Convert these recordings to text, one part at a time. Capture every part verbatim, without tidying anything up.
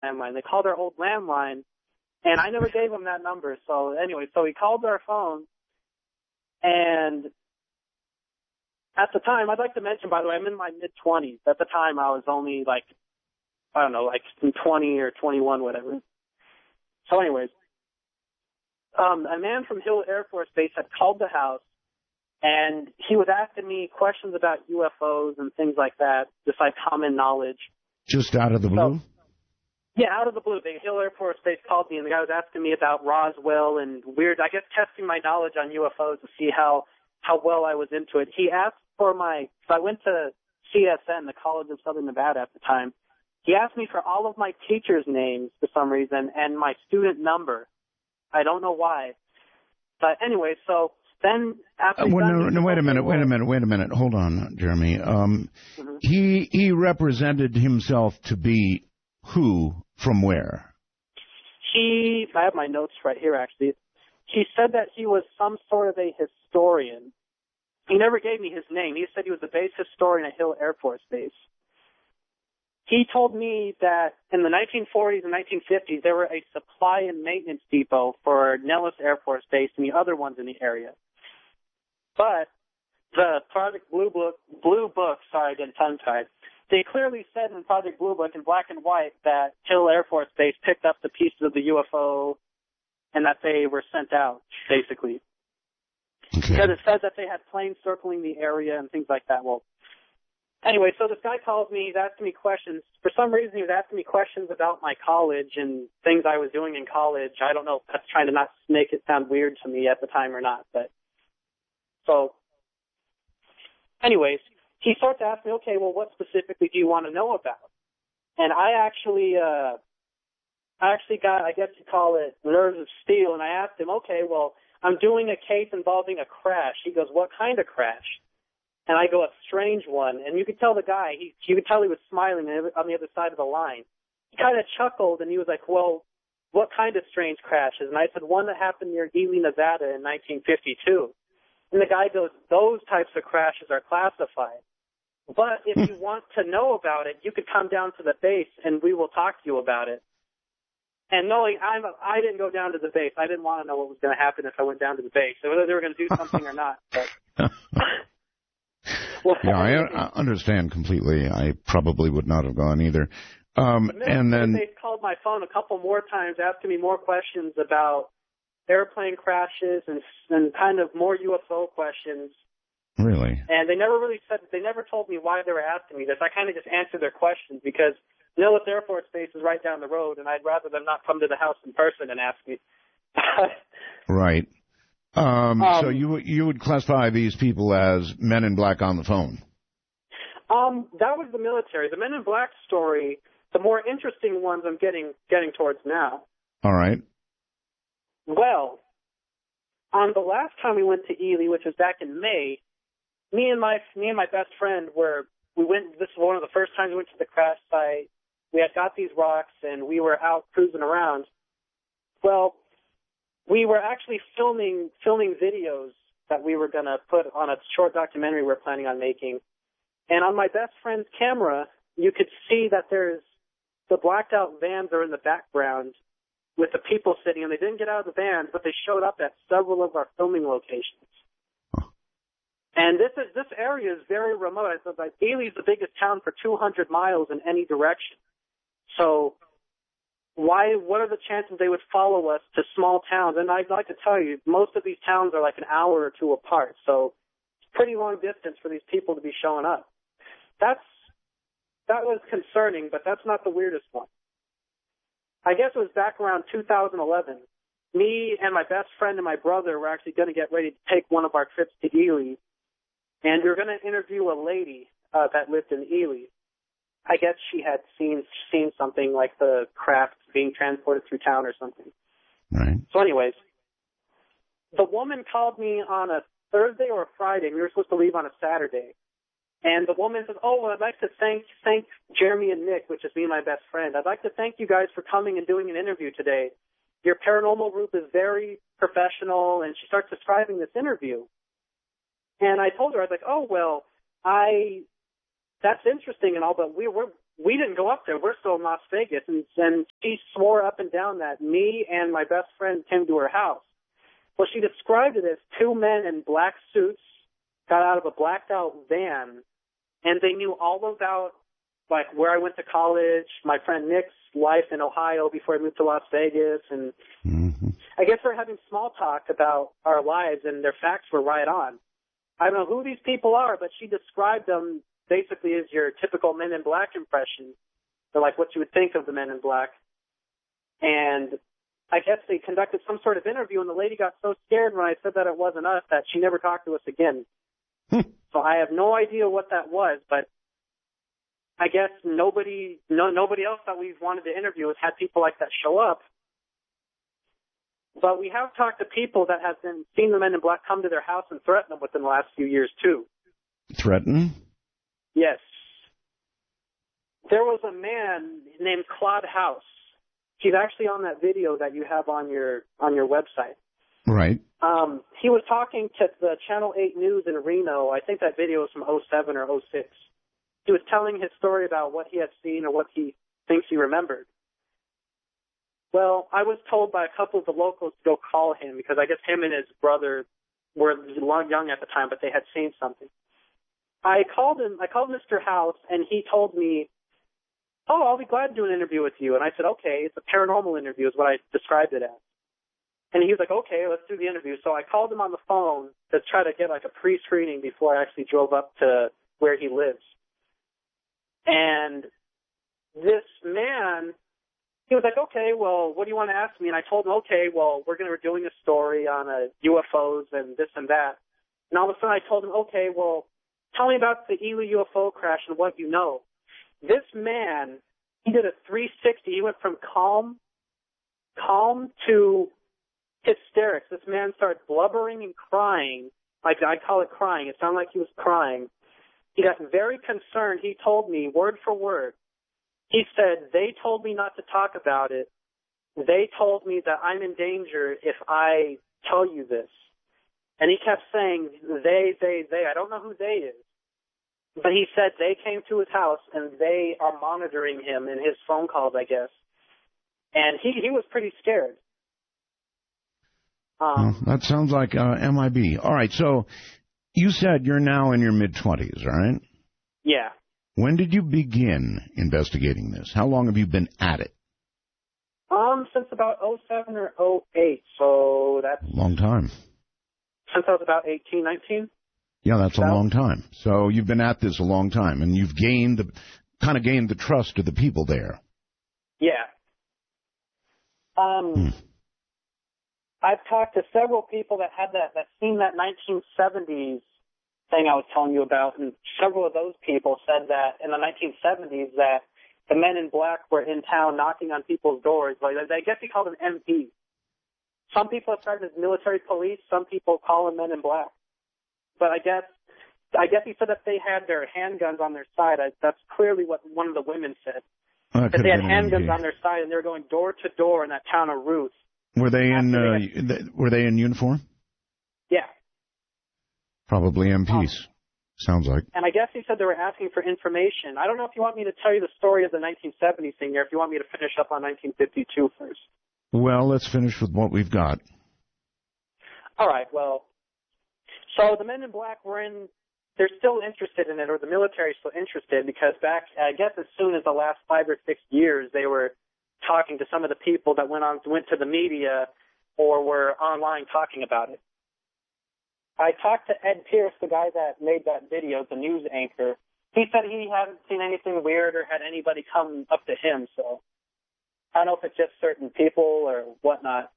landline. They called our old landline, and I never gave him that number. So anyway, so he called our phone, and at the time, I'd like to mention, by the way, I'm in my mid-twenties. At the time, I was only like, I don't know, like twenty or twenty-one, whatever. So anyways, um, a man from Hill Air Force Base had called the house, and he was asking me questions about U F Os and things like that, just like common knowledge. Just out of the blue? So, yeah, out of the blue. The Hill Air Force Base called me, and the guy was asking me about Roswell and weird, I guess, testing my knowledge on U F Os to see how, how well I was into it. He asked for my, so I went to C S N, the College of Southern Nevada at the time. He asked me for all of my teachers' names for some reason and my student number. I don't know why. But anyway, so then after... Uh, well, no, no, wait a minute, wait a minute, wait a minute. Hold on, Jeremy. Um, mm-hmm. He he represented himself to be who from where? He, I have my notes right here, actually. He said that he was some sort of a historian. He never gave me his name. He said he was a base historian at Hill Air Force Base. He told me that in the nineteen forties and nineteen fifties, there were a supply and maintenance depot for Nellis Air Force Base and the other ones in the area. But the Project Blue Book, Blue Book, sorry, I get tongue-tied, they clearly said in Project Blue Book in black and white that Hill Air Force Base picked up the pieces of the U F O and that they were sent out, basically. Okay. Because it says that they had planes circling the area and things like that. Well, anyway, so this guy calls me, he's asking me questions. For some reason, he was asking me questions about my college and things I was doing in college. I don't know if that's trying to not make it sound weird to me at the time or not. But so, anyways, he starts to ask me, okay, well, what specifically do you want to know about? And I actually, uh, I actually got, I guess you call it nerves of steel, and I asked him, okay, well, I'm doing a case involving a crash. He goes, what kind of crash? And I go, a strange one. And you could tell the guy, he, you could tell he was smiling on the other side of the line. He kind of chuckled, and he was like, well, what kind of strange crashes? And I said, one that happened near Ely, Nevada in nineteen fifty-two. And the guy goes, those types of crashes are classified. But if you want to know about it, you could come down to the base, and we will talk to you about it. And knowing I'm, I didn't go down to the base. I didn't want to know what was going to happen if I went down to the base, so whether they were going to do something or not. But well, yeah, I, I understand completely. I probably would not have gone either. Um, the and then they called my phone a couple more times, asking me more questions about airplane crashes and and kind of more U F O questions. Really? And they never really said. They never told me why they were asking me this. I kind of just answered their questions because Nellis Air Force Base is right down the road, and I'd rather them not come to the house in person and ask me. Right. Um, um, so you you would classify these people as men in black on the phone? Um, that was the military. The Men in Black story, the more interesting ones I'm getting getting towards now. All right. Well, on the last time we went to Ely, which was back in May, me and my me and my best friend were we went. This was one of the first times we went to the crash site. We had got these rocks, and we were out cruising around. Well, we were actually filming filming videos that we were going to put on a short documentary we were planning on making. And on my best friend's camera, you could see that there's the blacked out vans are in the background with the people sitting, and they didn't get out of the vans, but they showed up at several of our filming locations. Huh. And this is this area is very remote. I said, like, Ely is the biggest town for two hundred miles in any direction. So why? What are the chances they would follow us to small towns? And I'd like to tell you, most of these towns are like an hour or two apart. So it's pretty long distance for these people to be showing up. That's that was concerning, but that's not the weirdest one. I guess it was back around two thousand eleven. Me and my best friend and my brother were actually going to get ready to take one of our trips to Ely, and we were going to interview a lady uh, that lived in Ely. I guess she had seen seen something like the craft being transported through town or something. Right. So anyways, the woman called me on a Thursday or a Friday. We were supposed to leave on a Saturday. And the woman says, oh, well, I'd like to thank thank Jeremy and Nick, which is me and my best friend. I'd like to thank you guys for coming and doing an interview today. Your paranormal group is very professional. And she starts describing this interview. And I told her, I was like, oh, well, I... that's interesting and all, but we, we're we didn't go up there. We're still in Las Vegas. And, and she swore up and down that me and my best friend came to her house. Well, she described it as two men in black suits got out of a blacked-out van, and they knew all about, like, where I went to college, my friend Nick's life in Ohio before I moved to Las Vegas, and mm-hmm. I guess we're having small talk about our lives, and their facts were right on. I don't know who these people are, but she described them basically as your typical Men in Black impression. They're like what you would think of the Men in Black. And I guess they conducted some sort of interview, and the lady got so scared when I said that it wasn't us that she never talked to us again. So I have no idea what that was, but I guess nobody no, nobody else that we've wanted to interview has had people like that show up. But we have talked to people that have been seen the Men in Black come to their house and threaten them within the last few years, too. Threaten? Yes. There was a man named Claude House. He's actually on that video that you have on your on your website. Right. Um, he was talking to the Channel eight News in Reno. I think that video was from oh seven or oh six. He was telling his story about what he had seen or what he thinks he remembered. Well, I was told by a couple of the locals to go call him because I guess him and his brother were young at the time, but they had seen something. I called him. I called Mister House, and he told me, "Oh, I'll be glad to do an interview with you." And I said, "Okay, it's a paranormal interview," is what I described it as. And he was like, "Okay, let's do the interview." So I called him on the phone to try to get like a pre-screening before I actually drove up to where he lives. And this man, he was like, "Okay, well, what do you want to ask me?" And I told him, "Okay, well, we're going to be doing a story on uh, U F Os and this and that." And all of a sudden I told him, "Okay, well, tell me about the Ely U F O crash and what you know." This man, he did a three sixty. He went from calm, calm to hysterics. This man started blubbering and crying. Like I call it crying. It sounded like he was crying. He got very concerned. He told me word for word. He said, "They told me not to talk about it. They told me that I'm in danger if I tell you this." And he kept saying, they, they, they. I don't know who they is. But he said they came to his house and they are monitoring him in his phone calls, I guess. And he, he was pretty scared. Um, well, that sounds like uh, M I B. All right, so you said you're now in your mid-twenties, right? Yeah. When did you begin investigating this? How long have you been at it? Um, since about oh seven or oh eight, so that's... Long time. Since I was about eighteen, nineteen? Yeah, that's so, a long time. So you've been at this a long time, and you've gained the, kind of gained the trust of the people there. Yeah. Um... Hmm. I've talked to several people that had that, that seen that nineteen seventies thing I was telling you about, and several of those people said that in the nineteen seventies that the Men in Black were in town knocking on people's doors. Like, I guess they called them M Ps. Some people have started as military police. Some people call them Men in Black. But I guess I guess he said that they had their handguns on their side. I, that's clearly what one of the women said. Well, that they had handguns on their side, and they were going door to door in that town of Ruth. Were they in uh, they had... Were they in uniform? Yeah. Probably M Ps. Um, Sounds like. And I guess he said they were asking for information. I don't know if you want me to tell you the story of the nineteen seventies thing, or if you want me to finish up on nineteen fifty-two first. Well, let's finish with what we've got. All right. Well, so the Men in Black were in. They're still interested in it, or the military is still interested, because back, I guess, as soon as the last five or six years, they were talking to some of the people that went on went to the media or were online talking about it. I talked to Ed Pierce, the guy that made that video, the news anchor. He said he hadn't seen anything weird or had anybody come up to him, so I don't know if it's just certain people or whatnot.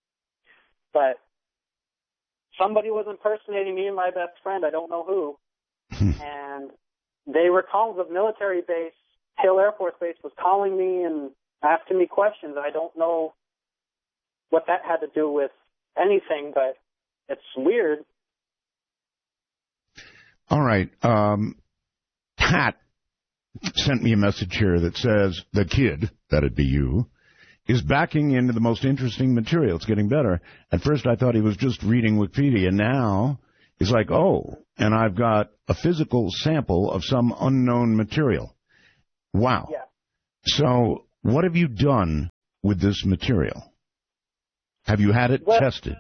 But somebody was impersonating me and my best friend. I don't know who. And they were calling the military base, Hill Air Force Base, was calling me and asking me questions. I don't know what that had to do with anything, but it's weird. All right. Um, Pat sent me a message here that says the kid, that'd be you, is backing into the most interesting material. It's getting better. At first I thought he was just reading Wikipedia. Now he's like, oh, and I've got a physical sample of some unknown material. Wow. Yeah. So what have you done with this material? Have you had it well, tested?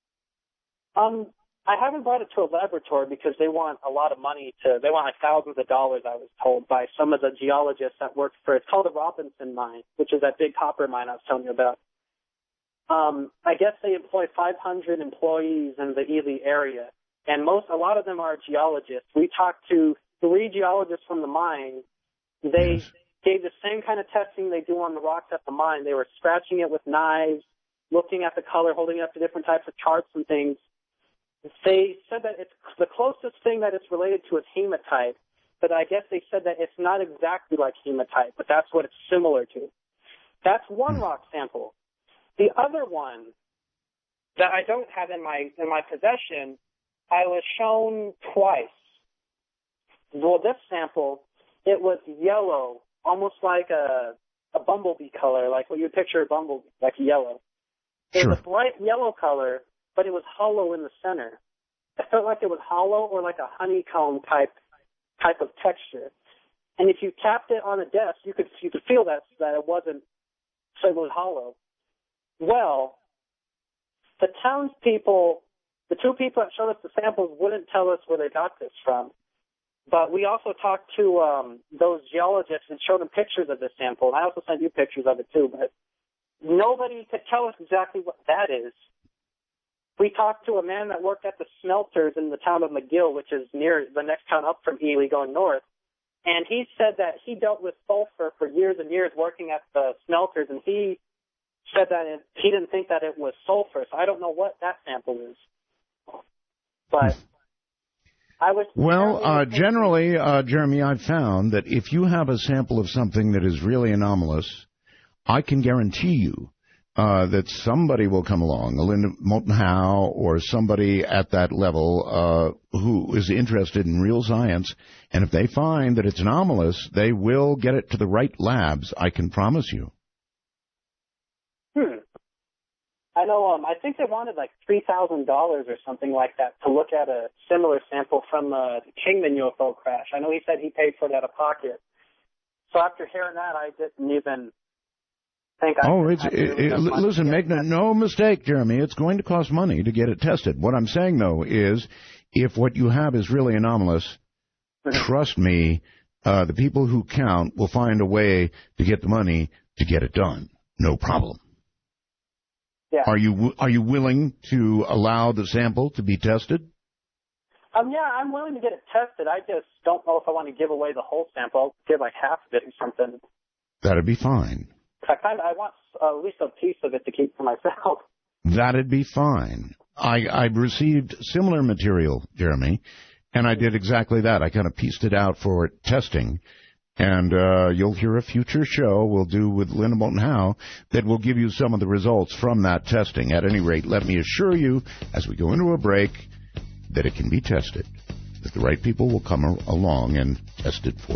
Um, I haven't brought it to a laboratory because they want a lot of money to, they want like thousands of dollars, I was told, by some of the geologists that work for, it's called the Robinson Mine, which is that big copper mine I was telling you about. Um, I guess they employ five hundred employees in the Ely area, and most, a lot of them are geologists. We talked to three geologists from the mine. They Yes. gave the same kind of testing they do on the rocks at the mine. They were scratching it with knives, looking at the color, holding it up to different types of charts and things. They said that it's the closest thing that it's related to is hematite, but I guess they said that it's not exactly like hematite, but that's what it's similar to. That's one rock sample. The other one that I don't have in my in my possession, I was shown twice. Well, this sample, it was yellow, almost like a a bumblebee color, like what you would picture a bumblebee, like yellow. It Sure. was a bright yellow color, but it was hollow in the center. It felt like it was hollow or like a honeycomb type type of texture. And if you tapped it on a desk, you could you could feel that that it wasn't so it was hollow. Well, the townspeople, the two people that showed us the samples wouldn't tell us where they got this from. But we also talked to um, those geologists and showed them pictures of this sample. And I also sent you pictures of it too. But nobody could tell us exactly what that is. We talked to a man that worked at the smelters in the town of McGill, which is near the next town up from Ely going north. And he said that he dealt with sulfur for years and years working at the smelters, and he said that it, he didn't think that it was sulfur. So I don't know what that sample is. But I was... Well, uh, generally, uh, Jeremy, I've found that if you have a sample of something that is really anomalous, I can guarantee you Uh, that somebody will come along, a Linda Moulton Howe or somebody at that level uh, who is interested in real science, and if they find that it's anomalous, they will get it to the right labs, I can promise you. Hmm. I know, um, I think they wanted like three thousand dollars or something like that to look at a similar sample from uh, the Kingman U F O crash. I know he said he paid for it out of pocket. So after hearing that, I didn't even... Oh, it's, it, it, listen, make no, no mistake, Jeremy. It's going to cost money to get it tested. What I'm saying, though, is if what you have is really anomalous, trust me, uh, the people who count will find a way to get the money to get it done. No problem. Yeah. Are you are you willing to allow the sample to be tested? Um, yeah, I'm willing to get it tested. I just don't know if I want to give away the whole sample. I'll give like half of it or something. That'd be fine. I kind of, I want uh, at least a piece of it to keep for myself. That'd be fine. I, I received similar material, Jeremy, and I did exactly that. I kind of pieced it out for testing, and uh, you'll hear a future show we'll do with Linda Moulton Howe that will give you some of the results from that testing. At any rate, let me assure you, as we go into a break, that it can be tested, that the right people will come along and test it for